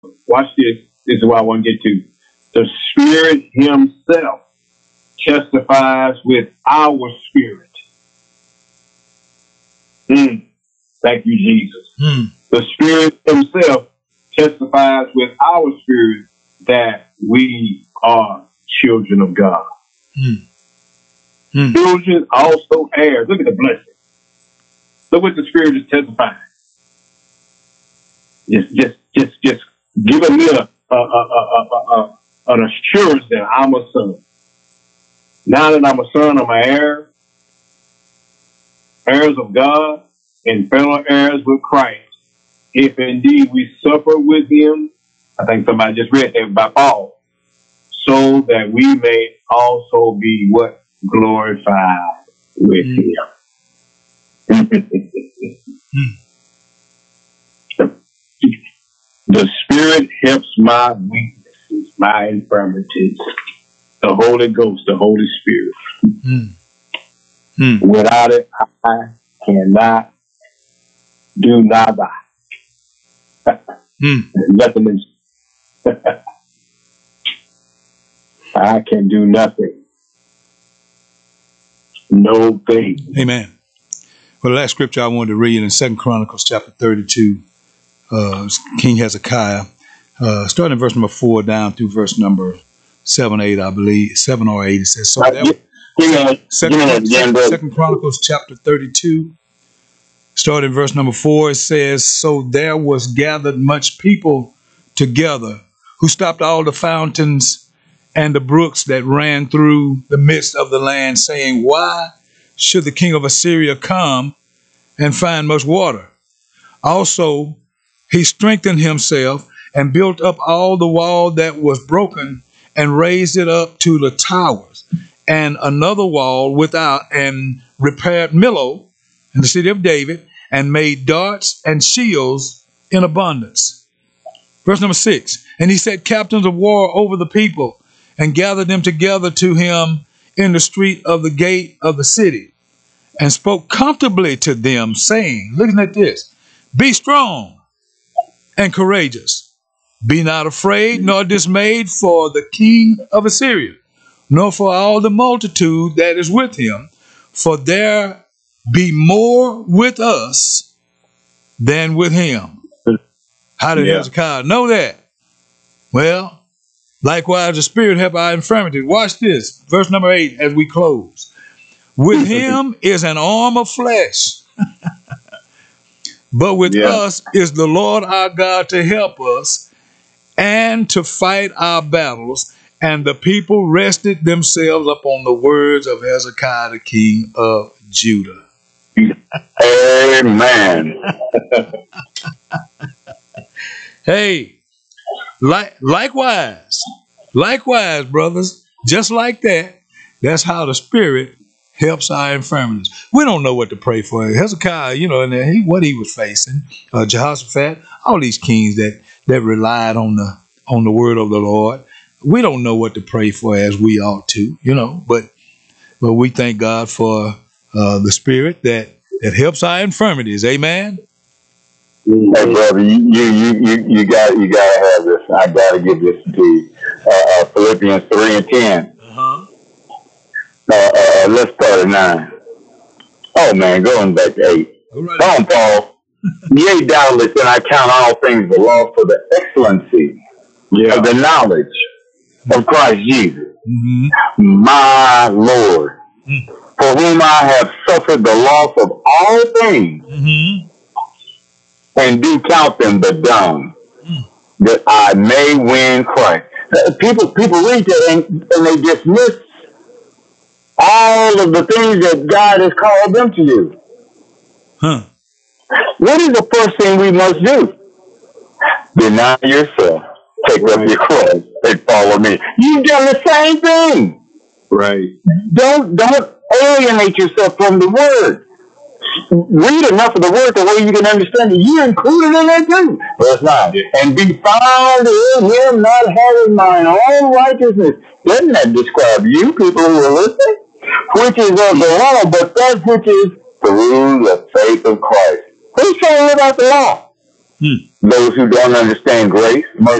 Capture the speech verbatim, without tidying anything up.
Watch this. This is what I want to get to. The Spirit Himself testifies with our spirit. Mm. Thank you, Jesus. Mm. The Spirit Himself testifies with our spirit that we are children of God. Mm. Mm. Children also heirs. Look at the blessing. Look what the Spirit is testifying. Just, just, just, just giving me a, a, a, a, a, a, an assurance that I'm a son. Now that I'm a son, I'm an heir, heirs of God, and fellow heirs with Christ. If indeed we suffer with Him, I think somebody just read that by Paul, so that we may also be what? Glorified with mm. Him. mm. The Spirit helps my weaknesses, my infirmities. The Holy Ghost, the Holy Spirit. Mm. Mm. Without it, I cannot do nada. mm. Nothing is. I can do nothing. No thing. Amen. Well, the last scripture I wanted to read in Second Chronicles chapter thirty-two, uh, King Hezekiah, uh, starting in verse number four down through verse number seven, eight, I believe, seven or eight. It says, so that, second, second, second Chronicles chapter thirty-two, starting in verse number four, it says, so there was gathered much people together who stopped all the fountains and the brooks that ran through the midst of the land, saying, why should the king of Assyria come and find much water? Also, he strengthened himself and built up all the wall that was broken and raised it up to the towers, and another wall without, and repaired Millo in the city of David, and made darts and shields in abundance. Verse number six, and he set captains of war over the people, and gathered them together to him in the street of the gate of the city, and spoke comfortably to them, saying, looking at this, be strong and courageous. Be not afraid nor dismayed for the king of Assyria, nor for all the multitude that is with him, for there be more with us than with him. How did yeah. Hezekiah know that? Well, likewise, the Spirit help our infirmities. Watch this, verse number eight as we close. With him is an arm of flesh, but with yeah. us is the Lord our God to help us and to fight our battles. And the people rested themselves upon the words of Hezekiah, the king of Judah. Amen. Hey, like, likewise, likewise, brothers, just like that, that's how the Spirit helps our infirmities. We don't know what to pray for. Hezekiah, you know, and he, what he was facing, uh, Jehoshaphat, all these kings that that relied on the on the word of the Lord. We don't know what to pray for as we ought to, you know, but but we thank God for uh, the Spirit that that helps our infirmities. Amen. Hey, brother, you you you you got you got to have this. I got to give this to you. Uh, uh, Philippians three and ten. Uh-huh. Uh, uh, let's start at nine. Oh man, going back to eight. Right. Come on, Paul. Yea, doubtless, and I count all things the loss for the excellency yeah. of the knowledge of Christ Jesus, mm-hmm. my Lord, mm. for whom I have suffered the loss of all things, mm-hmm. and do count them but dung, mm. that I may win Christ. Uh, people, people read that and, and they dismiss all of the things that God has called them to do. Huh. What is the first thing we must do? Deny yourself, take right. up your cross, and follow me. You've done the same thing. Right. Don't don't alienate yourself from the word. Read enough of the word the way you can understand it. You're included in that too. Verse nine. And be found in him, not having mine own righteousness. Doesn't that describe you, people who are listening? Which is of the law, but that which is through the faith of Christ. Who's trying to live out the law? Hmm. Those who don't understand grace, mercy,